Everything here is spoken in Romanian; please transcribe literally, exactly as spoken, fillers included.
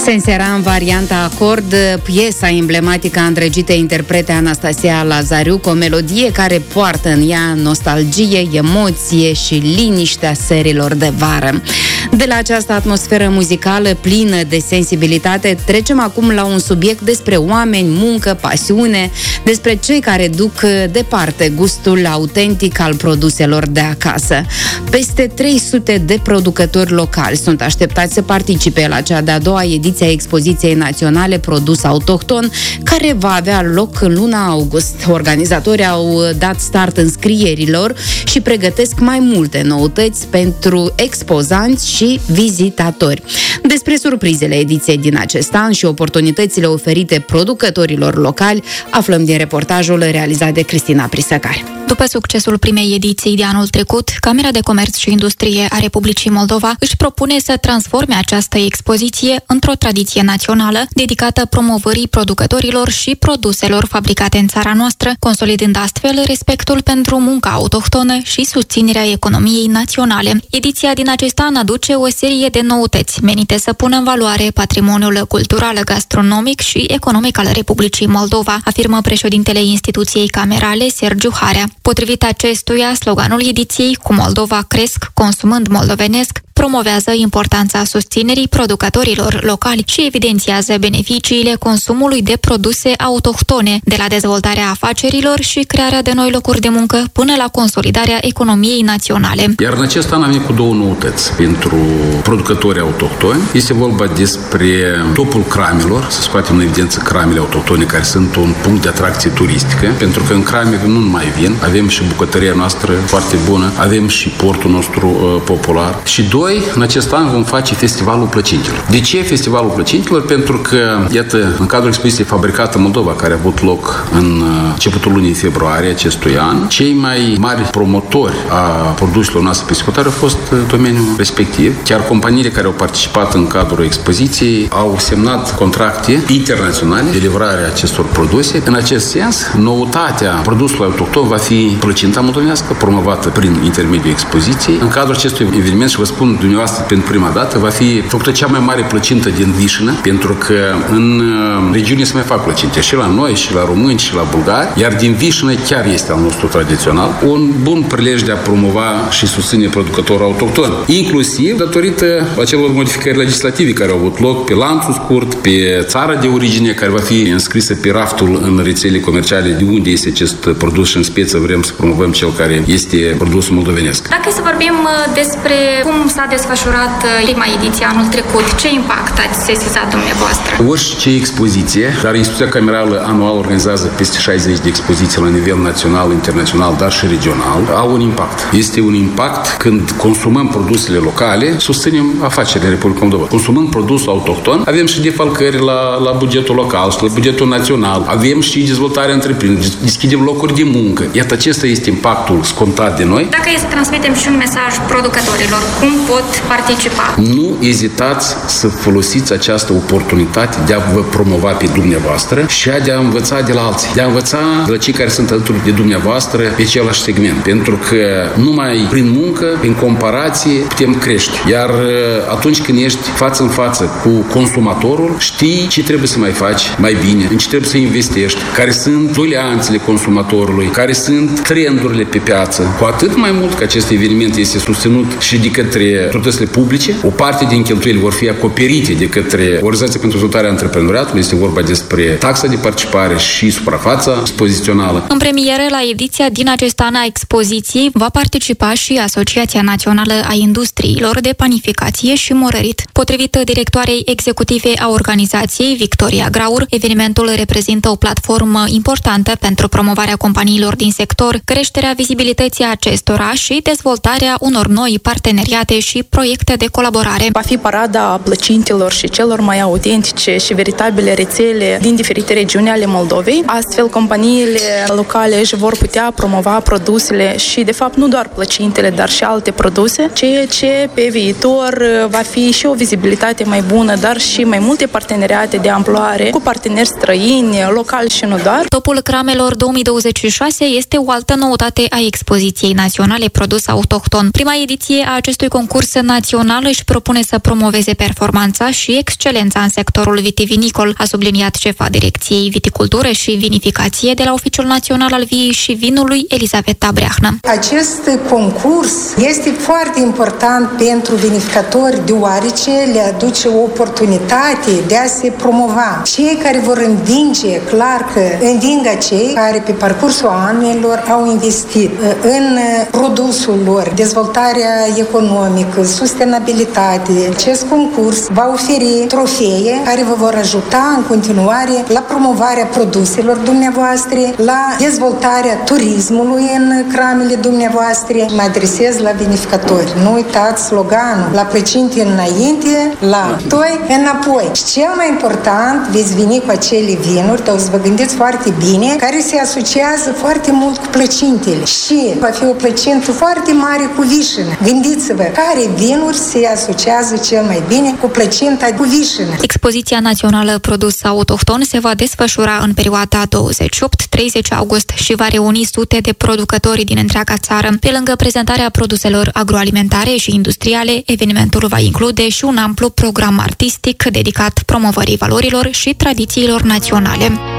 Sensera în varianta acord, piesa emblematică a îndrăgitei interprete Anastasia Lazariu, cu o melodie care poartă în ea nostalgie, emoție și liniștea serilor de vară. De la această atmosferă muzicală plină de sensibilitate, trecem acum la un subiect despre oameni, muncă, pasiune, despre cei care duc departe gustul autentic al produselor de acasă. Peste trei sute de producători locali sunt așteptați să participe la cea de-a doua ediție a Expoziției Naționale Produs Autohton, care va avea loc în luna august. Organizatorii au dat start înscrierilor și pregătesc mai multe noutăți pentru expozanți și vizitatori. Despre surprizele ediției din acest an și oportunitățile oferite producătorilor locali aflăm din reportajul realizat de Cristina Prisăcari. După succesul primei ediții de anul trecut, Camera de Comerț și Industrie a Republicii Moldova își propune să transforme această expoziție într-o tradiție națională dedicată promovării producătorilor și produselor fabricate în țara noastră, consolidând astfel respectul pentru munca autohtonă și susținerea economiei naționale. Ediția din acest an aduce o serie de noutăți menite să pună în valoare patrimoniul cultural, gastronomic și economic al Republicii Moldova, afirmă președintele instituției camerale, Sergiu Harea. Potrivit acestuia, sloganul ediției "Cu Moldova cresc, consumând moldovenesc" promovează importanța susținerii producătorilor locali și evidențiază beneficiile consumului de produse autohtone, de la dezvoltarea afacerilor și crearea de noi locuri de muncă până la consolidarea economiei naționale. Iar în acest an am venit cu două noutăți pentru producătorii autohtoni. Este vorba despre topul cramelor, să scoatem în evidență cramele autohtone, care sunt un punct de atracție turistică, pentru că în crame nu numai vin, avem și bucătăria noastră foarte bună, avem și portul nostru uh, popular. Și doi, în acest an vom face Festivalul Plăcintelor. De ce Festivalul Plăcintelor? Pentru că, iată, în cadrul expoziției Fabricată Moldova, care a avut loc în începutul lunii februarie acestui an, cei mai mari promotori a produselor noastre pescotare au fost domeniul respectiv. Chiar companiile care au participat în cadrul expoziției au semnat contracte internaționale de livrare a acestor produse. În acest sens, noutatea produsului autohton va fi plăcinta moldovenească, promovată prin intermediul expoziției. În cadrul acestui eveniment, și vă spun dumneavoastră pentru prima dată, va fi făcută cea mai mare plăcintă din Vișină, pentru că în regiune se mai fac plăcinte și la noi, și la români, și la bulgari, iar din Vișină chiar este al nostru tradițional, un bun prilej de a promova și susține producătorul autohton, inclusiv datorită acelor modificări legislative care au avut loc pe lanțul scurt, pe țara de origine, care va fi înscrisă pe raftul în rețele comerciale de unde este acest produs și în speță vrem să promovăm cel care este produsul moldovenesc. Dacă să vorbim despre cum s-a desfășurat prima ediție anul trecut, ce impact ați sesizat dumneavoastră? Orice expoziție, dar instituția camerală anual organizează peste șaizeci de expoziții la nivel național, internațional, dar și regional, au un impact. Este un impact când consumăm produsele locale, susținem afacerile Republicii Moldova. Consumând produsul autohton, avem și defalcări la, la bugetul local și la bugetul național, avem și dezvoltarea întreprinderilor, deschidem locuri de muncă. Iată, acesta este impactul scontat de noi. Dacă e să transmitem și un mesaj producătorilor, cum pot participa? Nu ezitați să folosiți această oportunitate de a vă promova pe dumneavoastră și de a învăța de la alții, de a învăța de la cei care sunt alături de dumneavoastră pe același segment, pentru că numai prin muncă, prin comparație, putem crește. Iar atunci când ești față în față cu consumatorul, știi ce trebuie să mai faci mai bine, în ce trebuie să investești, care sunt doleanțele consumatorului, care sunt trendurile pe piață. Cu atât mai mult că acest eveniment este susținut și de către autoritățile publice, o parte din cheltuieli vor fi acoperite de către Organizația pentru Dezvoltarea Antreprenoriatului. Este vorba despre taxa de participare și suprafața expozițională. În premieră, la ediția din acest an a expoziției va participa și Asociația Națională a Industriilor de Panificație și Morărit. Potrivit directoarei executive a organizației, Victoria Graur, evenimentul reprezintă o platformă importantă pentru promovarea companiilor din sector, creșterea vizibilității acestora și dezvoltarea unor noi parteneriate și proiecte de colaborare. Va fi parada plăcintelor și celor mai autentice și veritabile rețele din diferite regiuni ale Moldovei. Astfel, companiile locale își vor putea promova produsele și, de fapt, nu doar plăcintele, dar și alte produse, ceea ce pe viitor va fi și o vizibilitate mai bună, dar și mai multe parteneriate de amploare cu parteneri străini, locali și nu doar. Topul Cramelor două mii douăzeci și șase este o altă noutate a expoziției naționale Produs Autohton. Prima ediție a acestui concurs parcurs național își propune să promoveze performanța și excelența în sectorul vitivinicol, a subliniat șefa Direcției Viticultură și Vinificație de la Oficiul Național al Viei și Vinului, Elisaveta Breahnă. Acest concurs este foarte important pentru vinificatori, deoarece le aduce o oportunitate de a se promova. Cei care vor învinge, clar că înving acei care pe parcursul anilor au investit în produsul lor, dezvoltarea economică, sustenabilitate. Acest concurs va oferi trofee care vă vor ajuta în continuare la promovarea produselor dumneavoastră, la dezvoltarea turismului în cramele dumneavoastră. Mă adresez la vinificatori. Nu uitați sloganul: la plăcinte înainte, la toi înapoi. Și cel mai important, veți veni cu acele vinuri, dar o să vă gândiți foarte bine, care se asociază foarte mult cu plăcintele. Și va fi o plăcintă foarte mare cu vișină. Gândiți-vă care vinuri se asociază cel mai bine cu plăcinta cu vișină. Expoziția națională Produs Autohton se va desfășura în perioada douăzeci și opt treizeci august și va reuni sute de producători din întreaga țară. Pe lângă prezentarea produselor agroalimentare și industriale, evenimentul va include și un amplu program artistic dedicat promovării valorilor și tradițiilor naționale.